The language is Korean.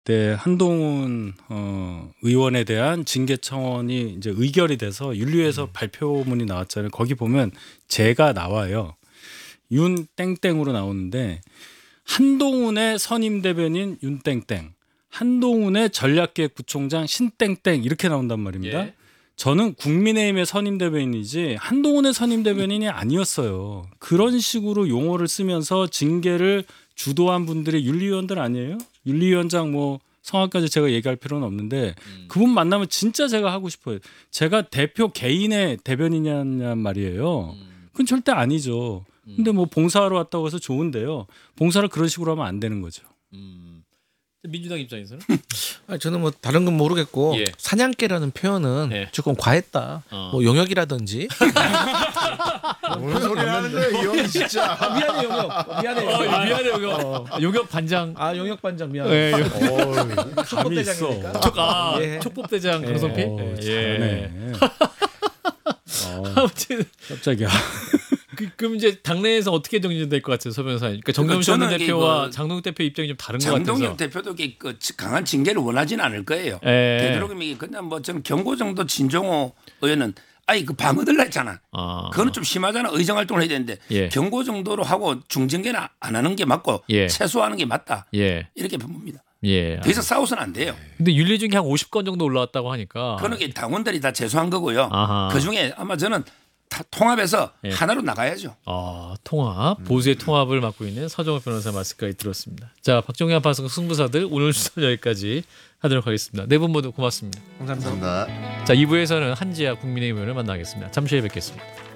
그때 한동훈 의원에 대한 징계 청원이 이제 의결이 돼서 윤리위에서 발표문이 나왔잖아요. 거기 보면 제가 나와요. 윤 땡땡으로 나오는데 한동훈의 선임 대변인 윤 땡땡, 한동훈의 전략기획부총장 신 땡땡 이렇게 나온단 말입니다. 예. 저는 국민의힘의 선임 대변인이지 한동훈의 선임 대변인이 아니었어요. 그런 식으로 용어를 쓰면서 징계를 주도한 분들이 윤리위원들 아니에요? 윤리위원장 뭐 성함까지 제가 얘기할 필요는 없는데 그분 만나면 진짜 제가 하고 싶어요. 제가 대표 개인의 대변인이란 말이에요. 그건 절대 아니죠. 근데 뭐 봉사하러 왔다고 해서 좋은데요. 봉사를 그런 식으로 하면 안 되는 거죠. 민주당 입장에서는 아니, 저는 뭐 다른 건 모르겠고 예. 사냥개라는 표현은 예. 조금 과했다. 뭐 용역이라든지. 무슨 소리 하는데 이 형이 진짜. 미안해 용역. 미안해. 미안해 요격 반장. 아 용역 반장 미안해. 예. 감이 있어. 예. 촉법대장 강성필. 잘하네. 아무튼 깜짝이야. 그럼 이제 당내에서 어떻게 정리될 것 같아요, 서 변호사님? 그러니까 정경심 저는 대표와 그 장동혁 대표 입장이 좀 다른 것 같아서. 장동혁 대표도 그 강한 징계를 원하지는 않을 거예요. 예. 되도록이면 그냥 뭐 저는 경고 정도 진종호 의원은 아니 그 방어들라 했잖아. 그거는 좀 심하잖아. 의정 활동을 해야 되는데 예. 경고 정도로 하고 중징계는 안 하는 게 맞고 예. 최소화하는 게 맞다. 예. 이렇게 봅니다. 예. 더 이상 싸워서는 안 돼요. 근데 윤리 중에 한 50건 정도 올라왔다고 하니까. 그런 게 당원들이 다 제소한 거고요. 아하. 그 중에 아마 저는 다 통합해서 예. 하나로 나가야죠. 통합, 보수의 통합을 맡고 있는 서정호 변호사 말씀까지 들었습니다. 자, 박정희 방송 승부사들 오늘 수사 여기까지 하도록 하겠습니다. 네 분 모두 고맙습니다. 감사합니다. 감사합니다. 자, 2부에서는 한지아 국민의힘 의원을 만나겠습니다. 잠시 후에 뵙겠습니다.